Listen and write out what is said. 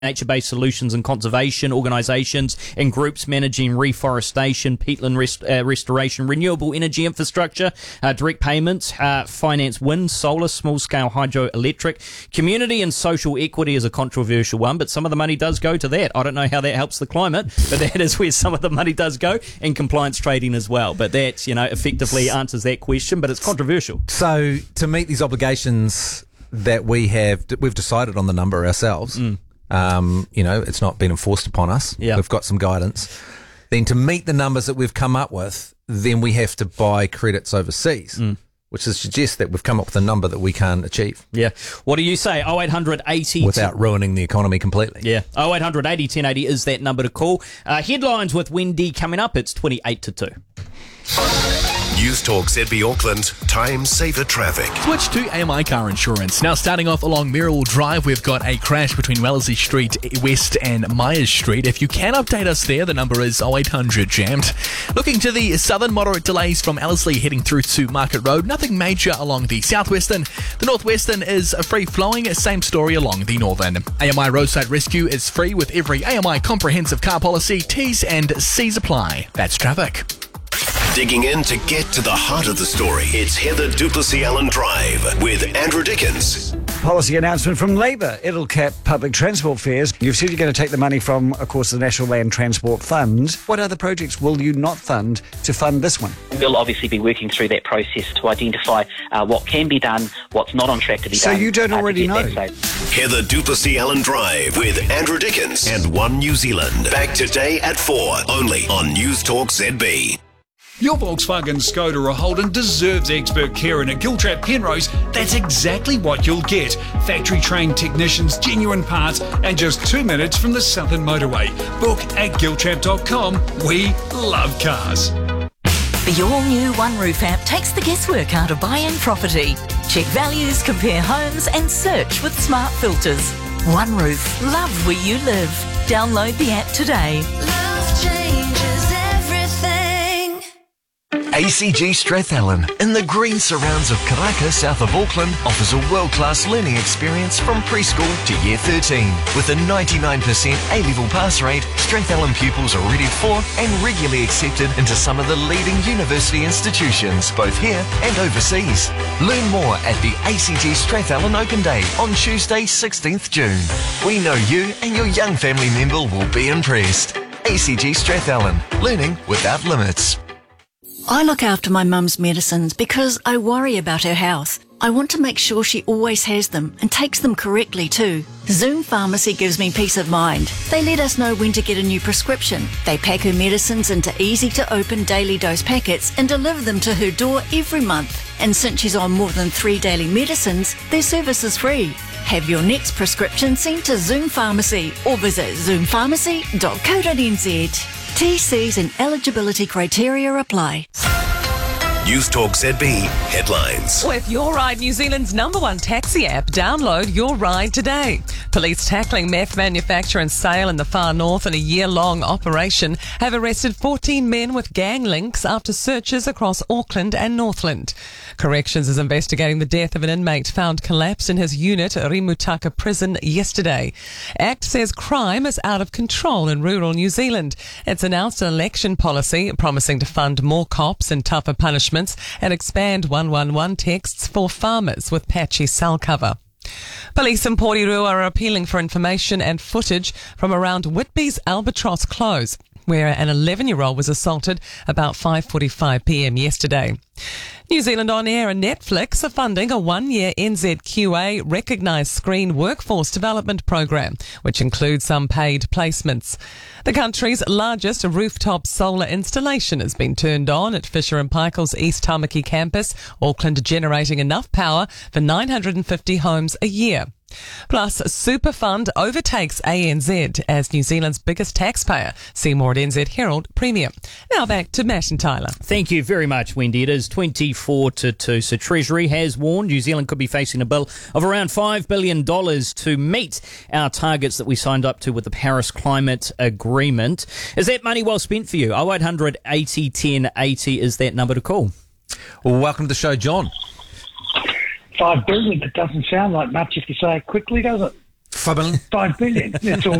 nature-based solutions and conservation organisations and groups managing reforestation, peatland restoration, renewable energy infrastructure, direct payments, finance wind, solar, small-scale hydroelectric. Community and social equity is a controversial one, but some of the money does go to that. I don't know how that helps the climate, but that is where some of the money does go, and compliance trading as well. But that, effectively answers that question, but it's controversial. So to meet these obligations that we've decided on the number ourselves. It's not been enforced upon us. Yeah. We've got some guidance. Then to meet the numbers that we've come up with, then we have to buy credits overseas, which suggests that we've come up with a number that we can't achieve. Yeah. What do you say? 0800 80... Without ruining the economy completely. Yeah. 0800 80 1080 is that number to call. Headlines with Wendy coming up. It's 28 to 2. News Talk ZB Auckland, time saver traffic. Switch to AMI Car Insurance. Now starting off along Merrill Drive, we've got a crash between Wellesley Street West and Myers Street. If you can update us there, the number is 0800 jammed. Looking to the southern, moderate delays from Ellerslie heading through to Market Road. Nothing major along the southwestern. The northwestern is free flowing, same story along the northern. AMI Roadside Rescue is free with every AMI comprehensive car policy. T's and C's apply. That's traffic. Digging in to get to the heart of the story. It's Heather Duplessis Allen Drive with Andrew Dickens. Policy announcement from Labour. It'll cap public transport fares. You've said you're going to take the money from, of course, the National Land Transport Fund. What other projects will you not fund to fund this one? We'll obviously be working through that process to identify what can be done, what's not on track to be done. So you don't already know? Heather Duplessis Allen Drive with Andrew Dickens and One New Zealand. Back today at 4, only on News Talk ZB. Your Volkswagen, Skoda or Holden deserves expert care, and at Giltrap Penrose, that's exactly what you'll get. Factory-trained technicians, genuine parts, and just 2 minutes from the Southern Motorway. Book at giltrap.com. We love cars. The all-new One Roof app takes the guesswork out of buying property. Check values, compare homes, and search with smart filters. One Roof. Love where you live. Download the app today. Love changes everything. ACG Strathallan, in the green surrounds of Karaka, south of Auckland, offers a world-class learning experience from preschool to year 13. With a 99% A-level pass rate, Strathallan pupils are ready for and regularly accepted into some of the leading university institutions, both here and overseas. Learn more at the ACG Strathallan Open Day on Tuesday, 16th June. We know you and your young family member will be impressed. ACG Strathallan, learning without limits. I look after my mum's medicines because I worry about her health. I want to make sure she always has them and takes them correctly too. Zoom Pharmacy gives me peace of mind. They let us know when to get a new prescription. They pack her medicines into easy-to-open daily dose packets and deliver them to her door every month. And since she's on more than 3 daily medicines, their service is free. Have your next prescription sent to Zoom Pharmacy or visit zoompharmacy.co.nz. TCs and eligibility criteria apply. News Talk ZB headlines. With Your Ride, New Zealand's #1 taxi app, download Your Ride today. Police tackling meth manufacture and sale in the far north in a year-long operation have arrested 14 men with gang links after searches across Auckland and Northland. Corrections is investigating the death of an inmate found collapsed in his unit at Rimutaka prison yesterday. ACT says crime is out of control in rural New Zealand. It's announced an election policy promising to fund more cops and tougher punishments and expand 111 texts for farmers with patchy cell cover. Police in Porirua are appealing for information and footage from around Whitby's Albatross Close, where an 11-year-old was assaulted about 5:45 p.m. yesterday. New Zealand On Air and Netflix are funding a 1-year NZQA recognised screen workforce development program, which includes some paid placements. The country's largest rooftop solar installation has been turned on at Fisher & Paykel's East Tamaki campus, Auckland generating enough power for 950 homes a year. Plus, Superfund overtakes ANZ as New Zealand's biggest taxpayer. See more at NZ Herald Premium. Now back to Matt and Tyler. Thank you very much, Wendy. It is 24 to 2. So Treasury has warned New Zealand could be facing a bill of around $5 billion to meet our targets that we signed up to with the Paris Climate Agreement. Is that money well spent for you? 0800 80 10 80 is that number to call. Well, welcome to the show, John. $5 billion, it doesn't sound like much if you say it quickly, does it? 5 billion. 5 billion. It's all